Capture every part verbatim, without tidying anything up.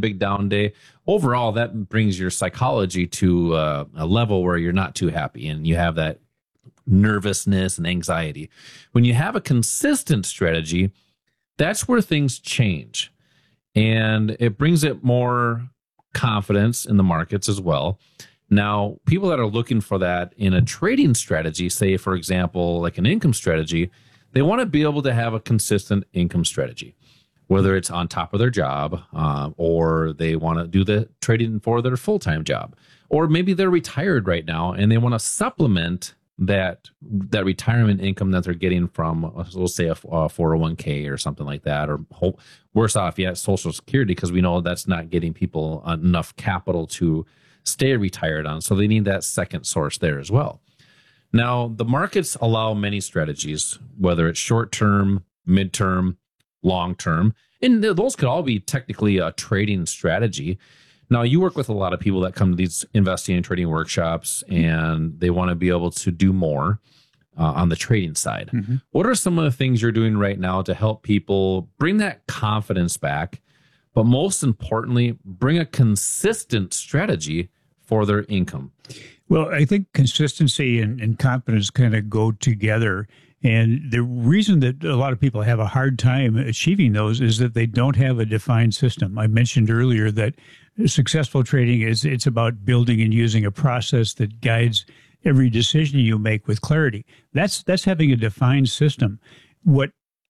big down day, overall, that brings your psychology to uh, a level where you're not too happy and you have that nervousness and anxiety. When you have a consistent strategy, that's where things change. And it brings it more confidence in the markets as well. Now, people that are looking for that in a trading strategy, say, for example, like an income strategy, they want to be able to have a consistent income strategy, whether it's on top of their job uh, or they want to do the trading for their full-time job, or maybe they're retired right now and they want to supplement that that retirement income that they're getting from, let's say, a, a four oh one k or something like that, or whole, worse off yet, Social Security, because we know that's not getting people enough capital to stay retired on. So they need that second source there as well. Now, the markets allow many strategies, whether it's short-term, mid-term, long-term, and those could all be technically a trading strategy. Now, you work with a lot of people that come to these investing and trading workshops, and they want to be able to do more uh, on the trading side. Mm-hmm. What are some of the things you're doing right now to help people bring that confidence back, but most importantly, bring a consistent strategy for their income? Well, I think consistency and, and confidence kind of go together. And the reason that a lot of people have a hard time achieving those is that they don't have a defined system. I mentioned earlier that successful trading is it's about building and using a process that guides every decision you make with clarity. That's that's having a defined system. What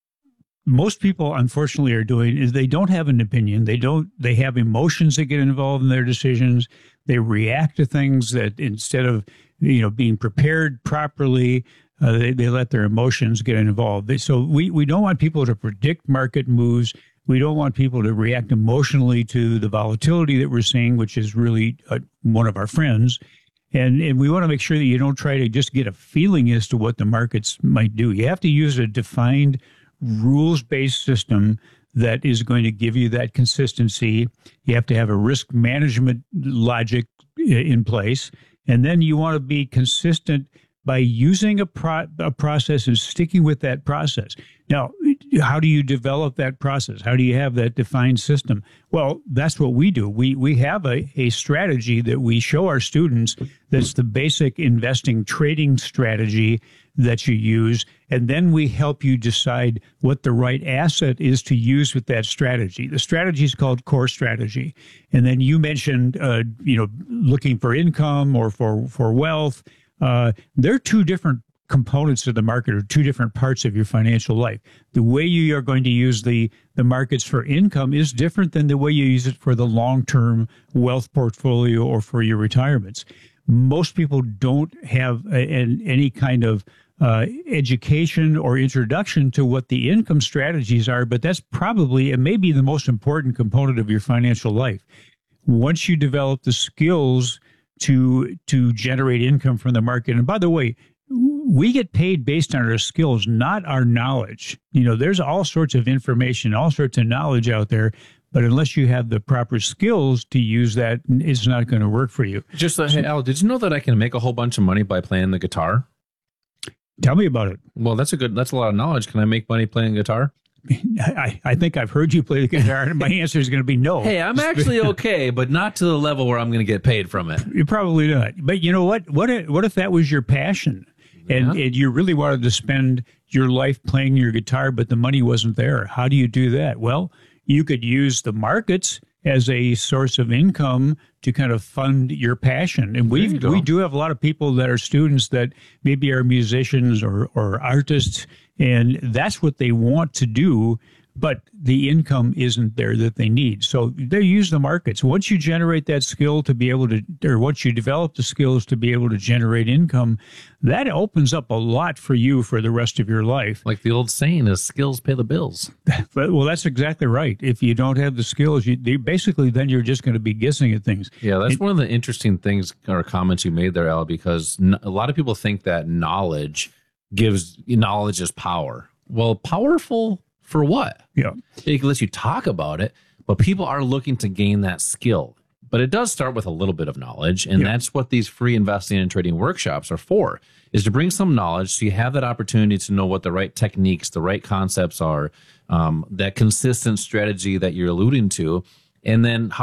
most people, unfortunately, are doing is they don't have an opinion. They don't. They have emotions that get involved in their decisions. They react to things that instead of you know being prepared properly, uh, they they let their emotions get involved. They, so we we don't want people to predict market moves. We don't want people to react emotionally to the volatility that we're seeing, which is really uh, one of our friends. And and we want to make sure that you don't try to just get a feeling as to what the markets might do. You have to use a defined rules-based system that is going to give you that consistency. You have to have a risk management logic in place. And then you want to be consistent by using a, pro- a process and sticking with that process. Now, how do you develop that process? How do you have that defined system? Well, that's what we do. We we have a, a strategy that we show our students that's the basic investing trading strategy that you use, and then we help you decide what the right asset is to use with that strategy. The strategy is called core strategy. And then you mentioned, uh, you know, looking for income or for, for wealth. Uh, they're two different components of the market, or two different parts of your financial life. The way you are going to use the, the markets for income is different than the way you use it for the long-term wealth portfolio or for your retirements. Most people don't have a, an, any kind of uh, education or introduction to what the income strategies are, but that's probably, it may be the most important component of your financial life. Once you develop the skills to to generate income from the market, and by the way, we get paid based on our skills, not our knowledge. You know, there's all sorts of information, all sorts of knowledge out there, but unless you have the proper skills to use that, it's not going to work for you. Just uh, hey, Al, did you know that I can make a whole bunch of money by playing the guitar? Tell me about it. Well, that's a good, that's a lot of knowledge. Can I make money playing guitar? I, I think I've heard you play the guitar, and my answer is going to be no. Hey, I'm actually okay, but not to the level where I'm going to get paid from it. You're probably not. But you know what? What if, what if that was your passion, and, yeah. and you really wanted to spend your life playing your guitar, but the money wasn't there? How do you do that? Well, you could use the markets as a source of income to kind of fund your passion. And we we do have a lot of people that are students that maybe are musicians or, or artists, and that's what they want to do, but the income isn't there that they need. So they use the markets. Once you generate that skill to be able to, or once you develop the skills to be able to generate income, that opens up a lot for you for the rest of your life. Like the old saying is, skills pay the bills. But, well, that's exactly right. If you don't have the skills, you they basically then you're just going to be guessing at things. Yeah, that's it, one of the interesting things or comments you made there, Al, because a lot of people think that knowledge gives knowledge is power. Well, powerful for what? Yeah. It lets you talk about it, but people are looking to gain that skill. But it does start with a little bit of knowledge, and yeah. that's what these free investing and trading workshops are for, is to bring some knowledge so you have that opportunity to know what the right techniques, the right concepts are, um, that consistent strategy that you're alluding to, and then how